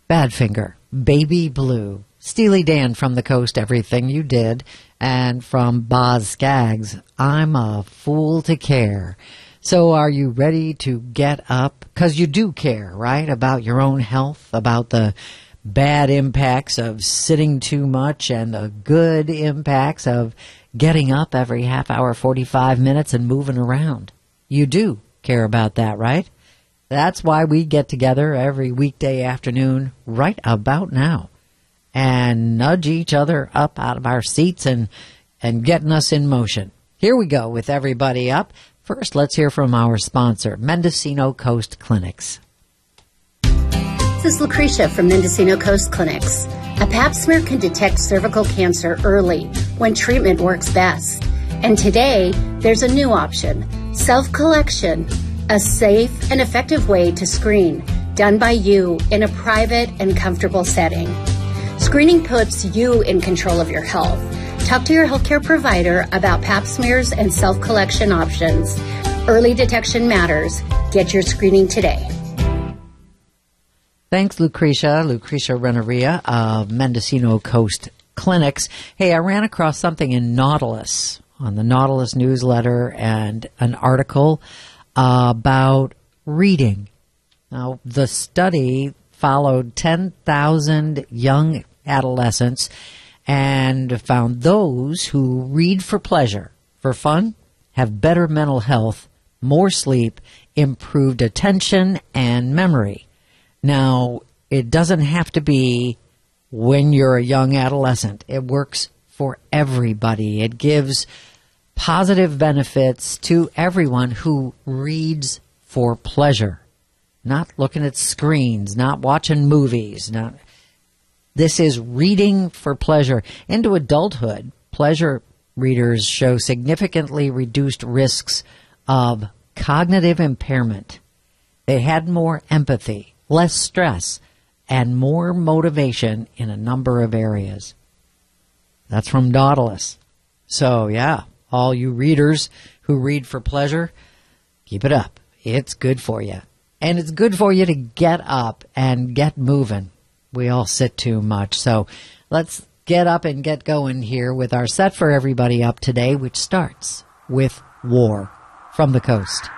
Badfinger, Baby Blue, Steely Dan from the Coast, Everything You Did, and from Boz Scaggs, I'm a Fool to Care. So are you ready to get up? Because you do care, right? About your own health, about the bad impacts of sitting too much and the good impacts of getting up every half hour, 45 minutes and moving around. You do care about that, right? That's why we get together every weekday afternoon right about now and nudge each other up out of our seats and getting us in motion. Here we go with everybody up. First, let's hear from our sponsor, Mendocino Coast Clinics. This is Lucretia from Mendocino Coast Clinics. A pap smear can detect cervical cancer early when treatment works best. And today, there's a new option, self-collection, a safe and effective way to screen, done by you in a private and comfortable setting. Screening puts you in control of your health. Talk to your healthcare provider about pap smears and self-collection options. Early detection matters. Get your screening today. Thanks, Lucretia Renneria of Mendocino Coast Clinics. Hey, I ran across something in Nautilus, on the Nautilus newsletter, and an article about reading. Now, the study followed 10,000 young adolescents and found those who read for pleasure, for fun, have better mental health, more sleep, improved attention, and memory. Now, it doesn't have to be when you're a young adolescent. It works for everybody. It gives positive benefits to everyone who reads for pleasure, not looking at screens, not watching movies. This is reading for pleasure. Into adulthood, pleasure readers show significantly reduced risks of cognitive impairment. They had more empathy, less stress, and more motivation in a number of areas. That's from Nautilus. So, yeah, all you readers who read for pleasure, keep it up. It's good for you. And it's good for you to get up and get moving. We all sit too much. So let's get up and get going here with our set for everybody up today, which starts with War from the Coast.